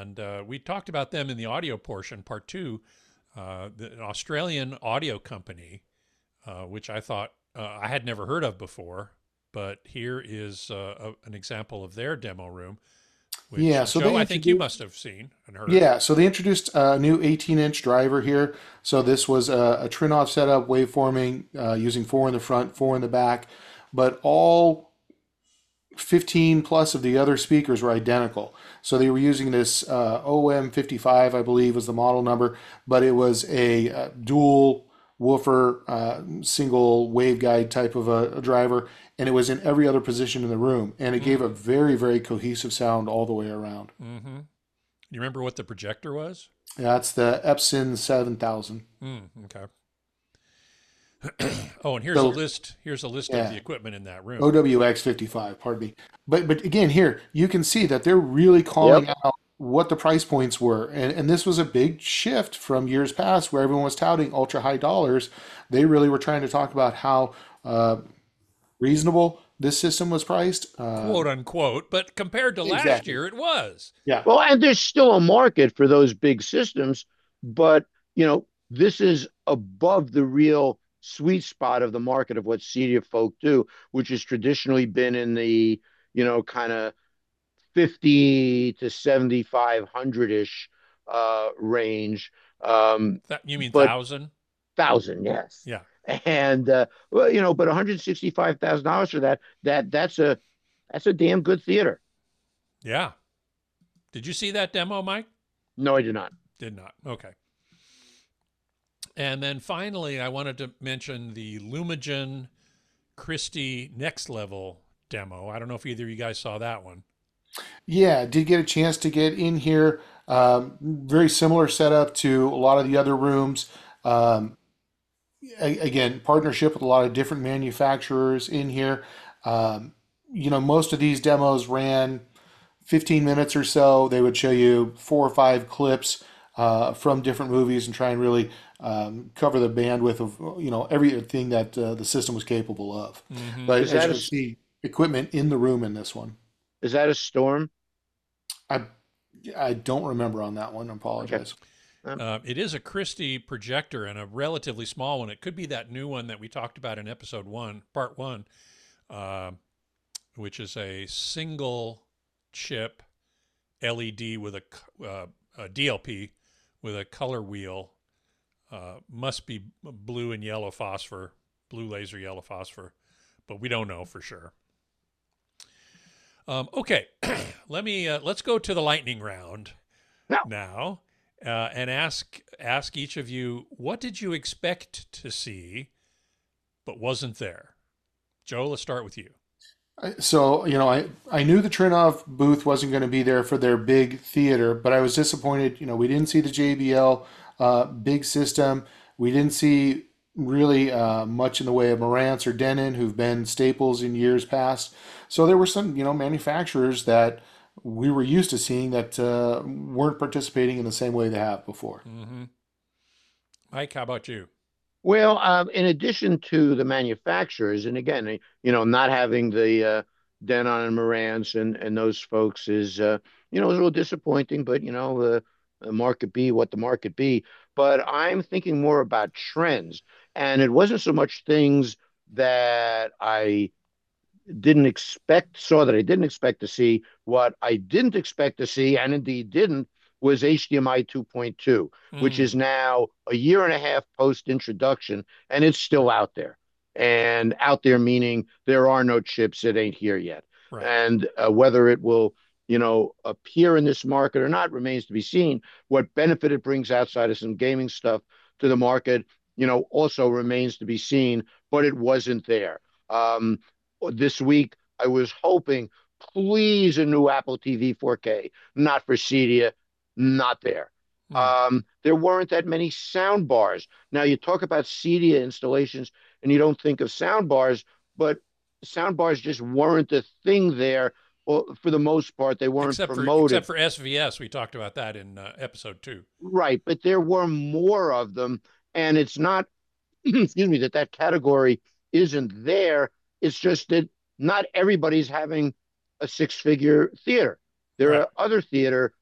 And we talked about them in the audio portion, part two, an Australian audio company, which I thought I had never heard of before. But here is an example of their demo room, which Yeah, so Joe, they I think you introduced must have seen and heard. yeah, so they introduced a new 18-inch driver here. So this was a Trinnov setup, waveforming, using four in the front, four in the back, but all 15 plus of the other speakers were identical. So they were using this OM55, I believe, was the model number, but it was a dual woofer, single waveguide type of a driver, and it was in every other position in the room, and it gave a Mm. very, very cohesive sound all the way around. Mm-hmm. You remember what the projector was? That's the Epson 7000. Okay. Oh, and here's a So list. Here's a list of the yeah, equipment in that room. OWX55, pardon me. But again, here you can see that they're really Yep. calling out what the price points were. And this was a big shift from years past where everyone was touting ultra high dollars. They really were trying to talk about how reasonable this system was priced. Quote unquote, but compared to last Exactly. year, it was. Yeah. Well, and there's still a market for those big systems, but this is above the real sweet spot of the market of what Cedia folk do, which has traditionally been in the, kind of 50 to 7,500 ish range. You mean But thousand? thousand, yes. Yeah, And well, but $165,000 for that's a damn good theater. yeah. Did you see that demo, Mike? No, I did not. Did not. Okay. And then finally, I wanted to mention the Lumagen Christie Next Level demo. I don't know if either of you guys saw that one. Yeah, did get a chance to get in here. Very similar setup to a lot of the other rooms. Um, Again, partnership with a lot of different manufacturers in here. Um, most of these demos ran 15 minutes or so. They would show you four or five clips from different movies and try and really cover the bandwidth of everything that the system was capable of. Mm-hmm. But Is as that you a can see, equipment in the room in this one. is that a storm? I I don't remember on that one. I Okay. apologize. It is a Christie projector and a relatively small one. It could be that new one that we talked about in episode one, part one, uh, which is a single chip LED with a DLP with a color wheel. Must be blue and yellow phosphor, blue laser yellow phosphor, but we don't know for sure. Okay, let's go to the lightning round Now, now, and ask each of you, what did you expect to see but wasn't there? Joe, let's start with you. So, I knew the Trinnov booth wasn't going to be there for their big theater, but I was disappointed. We didn't see the JBL big system. We didn't see really much in the way of Marantz or Denon, who've been staples in years past. So there were some, manufacturers that we were used to seeing that weren't participating in the same way they have before. Mm-hmm. Mike, how about you? well, in addition to the manufacturers, and again, not having the Denon and Marantz and those folks is, a little disappointing, but, the market be what the market be. But I'm thinking more about trends. And it wasn't so much things that saw that I didn't expect to see. What I didn't expect to see, and indeed didn't, was HDMI 2.2, which Mm, is now a year and a half post introduction, and it's still out there. And out there meaning there are no chips, it ain't here yet. right. And whether it will, appear in this market or not remains to be seen. What benefit it brings outside of some gaming stuff to the market, also remains to be seen, but it wasn't there. Um, this week. I was hoping, please, a new Apple TV 4K, not for Cedia, not there. Mm, There weren't that many sound bars. Now, you talk about Cedia installations and you don't think of sound bars, but sound bars just weren't a thing there. Well, for the most part, they weren't except promoted. for SVS, we talked about that in episode two. Right, but there were more of them. And it's not, excuse me, that category isn't there. It's just that not everybody's having a six-figure theater. There Right. are other theater